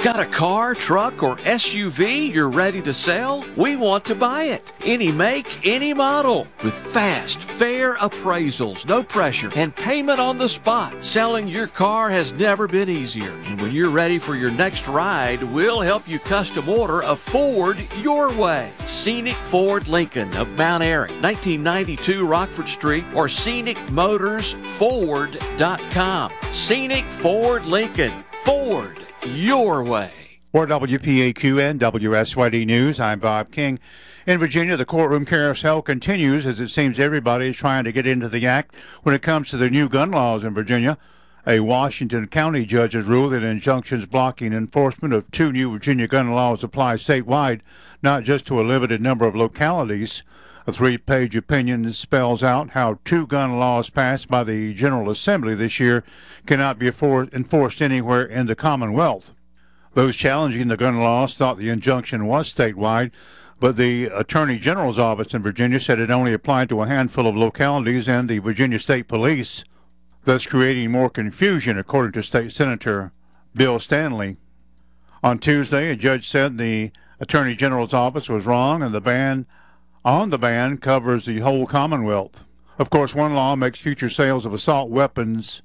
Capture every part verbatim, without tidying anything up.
Got a car, truck, or S U V you're ready to sell? We want to buy it. Any make, any model. With fast, fair appraisals, no pressure, and payment on the spot. Selling your car has never been easier. And when you're ready for your next ride, we'll help you custom order a Ford your way. Scenic Ford Lincoln of Mount Airy, nineteen ninety-two Rockford Street, or scenic motors ford dot com. Scenic Ford Lincoln. Ford your way. For W P A Q and W S Y D News, I'm Bob King. In Virginia, the courtroom carousel continues as it seems everybody is trying to get into the act when it comes to the new gun laws in Virginia. A Washington County judge has ruled that injunctions blocking enforcement of two new Virginia gun laws apply statewide, not just to a limited number of localities. A three-page opinion spells out how two gun laws passed by the General Assembly this year cannot be enforced anywhere in the Commonwealth. Those challenging the gun laws thought the injunction was statewide, but the Attorney General's office in Virginia said it only applied to a handful of localities and the Virginia State Police, thus creating more confusion, according to State Senator Bill Stanley. On Tuesday, a judge said the Attorney General's office was wrong and the ban on the ban covers the whole Commonwealth. Of course, one law makes future sales of assault weapons,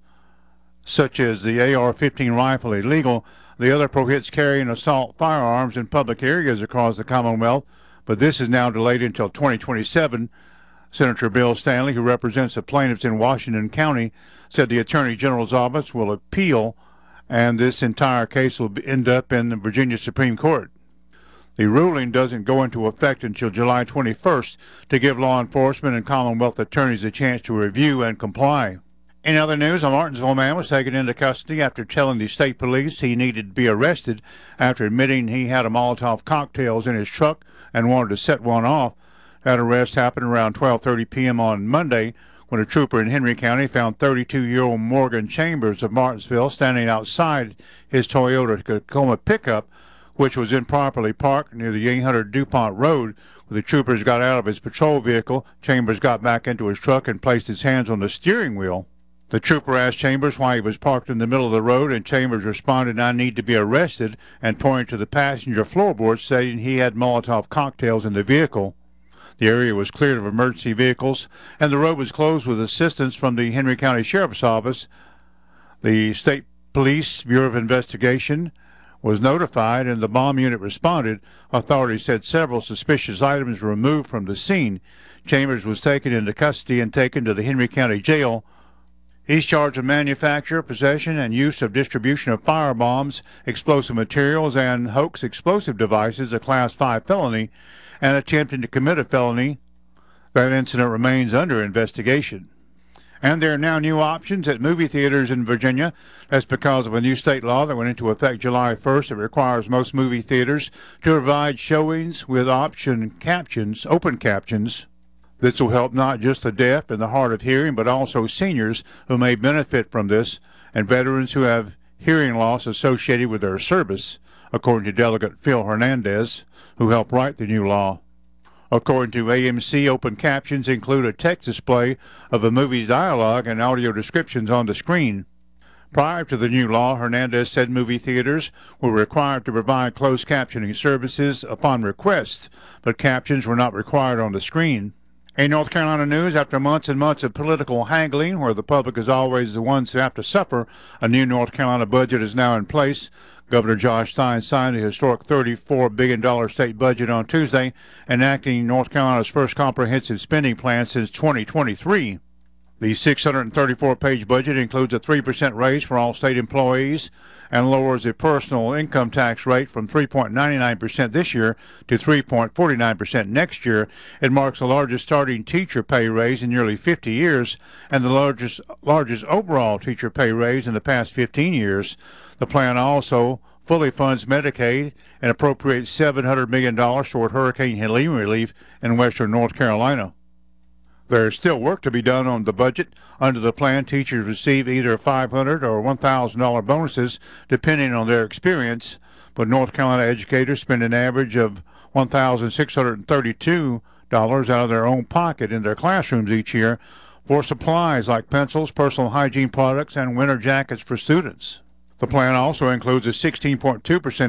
such as the A R fifteen rifle, illegal. The other prohibits carrying assault firearms in public areas across the Commonwealth, but this is now delayed until twenty twenty-seven. Senator Bill Stanley, who represents the plaintiffs in Washington County, said the Attorney General's office will appeal, and this entire case will end up in the Virginia Supreme Court. The ruling doesn't go into effect until July twenty-first to give law enforcement and Commonwealth attorneys a chance to review and comply. In other news, a Martinsville man was taken into custody after telling the state police he needed to be arrested after admitting he had a Molotov cocktails in his truck and wanted to set one off. That arrest happened around twelve thirty p.m. on Monday when a trooper in Henry County found thirty-two-year-old Morgan Chambers of Martinsville standing outside his Toyota Tacoma pickup, which was improperly parked near the eight hundred DuPont Road. When the troopers got out of his patrol vehicle, Chambers got back into his truck and placed his hands on the steering wheel. The trooper asked Chambers why he was parked in the middle of the road, and Chambers responded, "I need to be arrested," and pointed to the passenger floorboard, saying he had Molotov cocktails in the vehicle. The area was cleared of emergency vehicles, and the road was closed with assistance from the Henry County Sheriff's Office. The State Police Bureau of Investigation was notified, and the bomb unit responded. Authorities said several suspicious items were removed from the scene. Chambers was taken into custody and taken to the Henry County Jail. He's charged with manufacture, possession, and use of distribution of firebombs, explosive materials, and hoax explosive devices, a Class five felony, and attempting to commit a felony. That incident remains under investigation. And there are now new options at movie theaters in Virginia. That's because of a new state law that went into effect July first. It requires most movie theaters to provide showings with option captions, open captions. This will help not just the deaf and the hard of hearing, but also seniors who may benefit from this, and veterans who have hearing loss associated with their service, according to Delegate Phil Hernandez, who helped write the new law. According to A M C, open captions include a text display of a movie's dialogue and audio descriptions on the screen. Prior to the new law, Hernandez said movie theaters were required to provide closed captioning services upon request, but captions were not required on the screen. In North Carolina news, after months and months of political haggling, where the public is always the ones who have to suffer, a new North Carolina budget is now in place. Governor Josh Stein signed a historic thirty-four billion dollars state budget on Tuesday, enacting North Carolina's first comprehensive spending plan since twenty twenty-three. The six hundred thirty-four page budget includes a three percent raise for all state employees and lowers the personal income tax rate from three point nine nine percent this year to three point four nine percent next year. It marks the largest starting teacher pay raise in nearly fifty years and the largest largest overall teacher pay raise in the past fifteen years. The plan also fully funds Medicaid and appropriates seven hundred million dollars toward Hurricane Helene relief in western North Carolina. There is still work to be done on the budget. Under the plan, teachers receive either five hundred dollars or one thousand dollars bonuses, depending on their experience. But North Carolina educators spend an average of one thousand six hundred thirty-two dollars out of their own pocket in their classrooms each year for supplies like pencils, personal hygiene products, and winter jackets for students. The plan also includes a sixteen point two percent